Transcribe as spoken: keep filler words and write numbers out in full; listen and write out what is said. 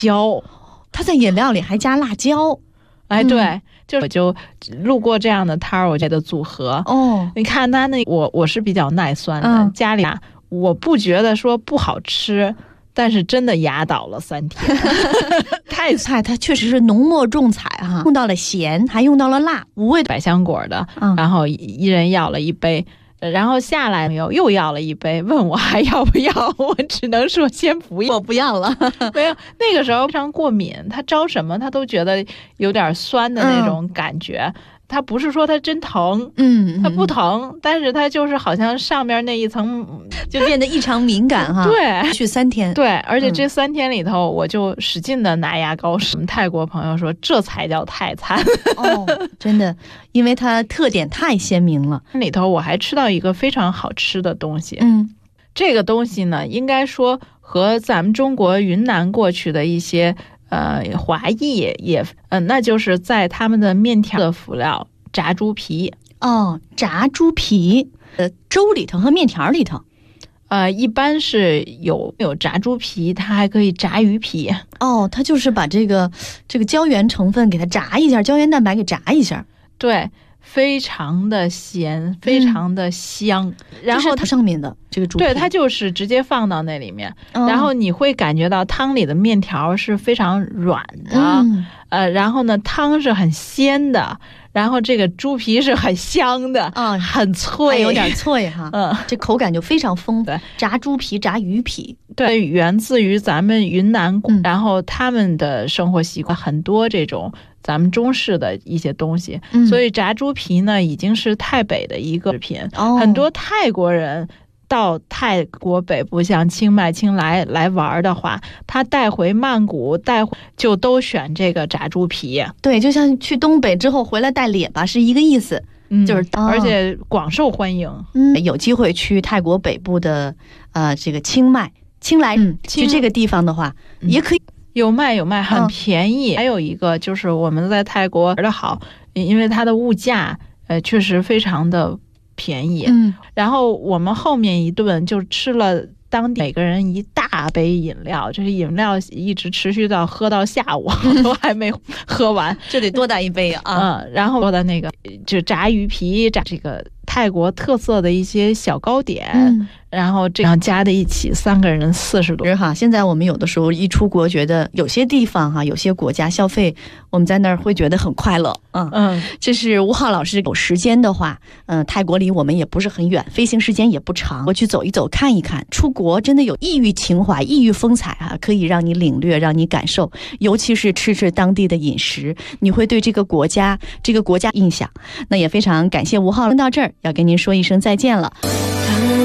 椒， 他在饮料里还加辣椒。 哎，对，嗯、就我就路过这样的摊儿，我觉得组合哦， 你看他那我我是比较耐酸的， 嗯、 家里啊，我不觉得说不好吃。但是真的压倒了三天， 太菜它确实是浓墨重彩哈、啊，用到了咸，还用到了辣，无味百香果的，嗯、然后一人要了一杯，然后下来没有又要了一杯，问我还要不要，我只能说先不要， 我不要了。 没有，那个时候非常过敏，他招什么他都觉得有点酸的那种感觉。嗯它不是说它真疼， 嗯， 它不疼，但是它就是好像上面那一层就变得异常敏感哈。 对， 去三天， 对，而且这三天里头，我就使劲的拿牙膏。什么泰国朋友说这才叫泰餐哦，真的，因为它特点太鲜明了。 里头我还吃到一个非常好吃的东西， 嗯， 这个东西呢，应该说和咱们中国云南过去的一些。呃，华裔也，呃，那就是在他们的面条的辅料炸猪皮哦，炸猪皮，呃，粥里头和面条里头， 呃，一般是有有炸猪皮，它还可以炸鱼皮。 哦，它就是把这个这个胶原成分给它炸一下，胶原蛋白给炸一下， 对。非常的咸，非常的香，嗯、然后它上面的这个猪皮， 对，它就是直接放到那里面，哦、然后你会感觉到汤里的面条是非常软的， 嗯、 呃，然后呢汤是很鲜的，然后这个猪皮是很香的， 啊、哦， 很脆， 还有点脆哈， 嗯， 这口感就非常丰富。炸猪皮、炸鱼皮， 对，源自于咱们云南， 嗯、 然后他们的生活习惯很多这种。咱们中式的一些东西， 嗯、 所以炸猪皮呢已经是泰北的一个食品。 哦、 很多泰国人到泰国北部，像清迈、清莱来玩的话，他带回曼谷，带回就都选这个炸猪皮。 对，就像去东北之后回来带列巴是一个意思， 嗯、 就是、 哦、而且广受欢迎。 嗯，有机会去泰国北部的呃这个清迈、清莱、嗯、去这个地方的话，嗯、也可以。 有卖有卖，很便宜。嗯、还有一个就是我们在泰国玩的好，因为它的物价呃确实非常的便宜。 嗯， 然后我们后面一顿就吃了当地每个人一大杯饮料，这是饮料一直持续到喝到下午都还没喝完， 这得多大一杯啊！ 嗯，然后我的那个就炸鱼皮，炸这个泰国特色的一些小糕点。 嗯， 然后这样加在一起，三个人四十多哈。现在我们有的时候一出国，觉得有些地方哈，有些国家消费，我们在那儿会觉得很快乐。嗯嗯， 这是吴浩老师。有时间的话，嗯，泰国离我们也不是很远，飞行时间也不长，我去走一走，看一看。出国真的有异域情怀、异域风采啊，可以让你领略，让你感受。尤其是吃吃当地的饮食，你会对这个国家、这个国家印象。那也非常感谢吴浩，到这儿要跟您说一声再见了。